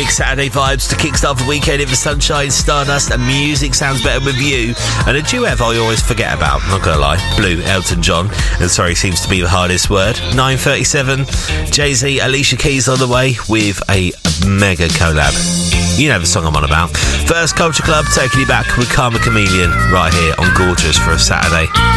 Big Saturday vibes to kickstart the weekend in the sunshine, stardust, and music sounds better with you. And a duet I always forget about, not gonna lie. Blue, Elton John, and sorry seems to be the hardest word. 9:37, Jay-Z, Alicia Keys on the way with a mega collab. You know the song I'm on about. First Culture Club taking you back with Karma Chameleon right here on Gorgeous for a Saturday.